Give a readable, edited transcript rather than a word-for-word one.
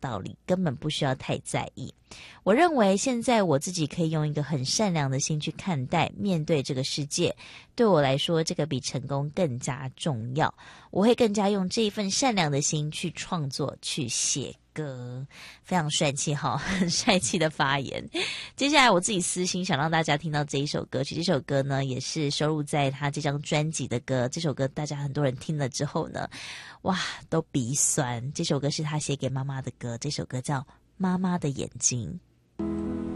道理，根本不需要太在意。我认为现在我自己可以用一个很善良的心去看待面对这个世界，对我来说这个比成功更加重要。我会更加用这一份善良的心去创作，去写歌。非常帅气哈，很帅气的发言。接下来我自己私心想让大家听到这一首歌曲，这首歌呢也是收录在他这张专辑的歌。这首歌大家很多人听了之后呢，哇，都鼻酸。这首歌是他写给妈妈的歌，这首歌叫《妈妈的眼睛》。